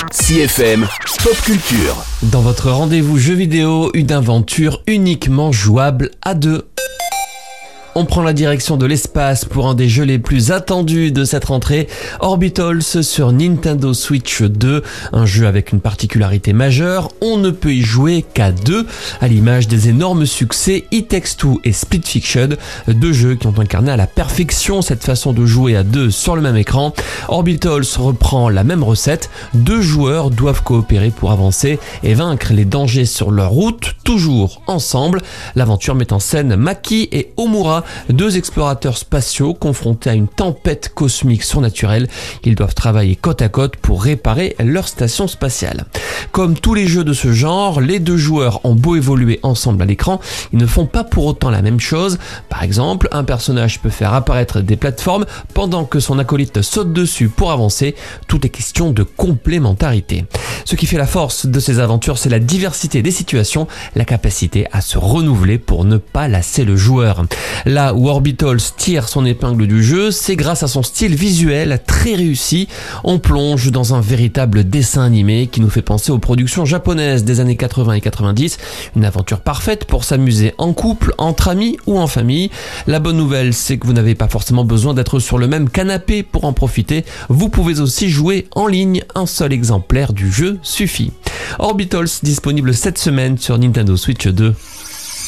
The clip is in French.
CFM Pop Culture. Dans votre rendez-vous jeux vidéo, une aventure uniquement jouable à deux. On prend la direction de l'espace pour un des jeux les plus attendus de cette rentrée, Orbitals sur Nintendo Switch 2, un jeu avec une particularité majeure, on ne peut y jouer qu'à deux, à l'image des énormes succès It Takes Two et Split Fiction, deux jeux qui ont incarné à la perfection cette façon de jouer à deux sur le même écran. Orbitals reprend la même recette, deux joueurs doivent coopérer pour avancer et vaincre les dangers sur leur route, toujours ensemble. L'aventure met en scène Maki et Omura, deux explorateurs spatiaux confrontés à une tempête cosmique surnaturelle. Ils doivent travailler côte à côte pour réparer leur station spatiale. Comme tous les jeux de ce genre, les deux joueurs ont beau évoluer ensemble à l'écran, ils ne font pas pour autant la même chose. Par exemple, un personnage peut faire apparaître des plateformes pendant que son acolyte saute dessus pour avancer. Tout est question de complémentarité. Ce qui fait la force de ces aventures, c'est la diversité des situations, la capacité à se renouveler pour ne pas lasser le joueur. Là où Orbitals tire son épingle du jeu, c'est grâce à son style visuel très réussi. On plonge dans un véritable dessin animé qui nous fait penser aux productions japonaises des années 80 et 90. Une aventure parfaite pour s'amuser en couple, entre amis ou en famille. La bonne nouvelle, c'est que vous n'avez pas forcément besoin d'être sur le même canapé pour en profiter. Vous pouvez aussi jouer en ligne, un seul exemplaire du jeu suffit. Orbitals disponible cette semaine sur Nintendo Switch 2.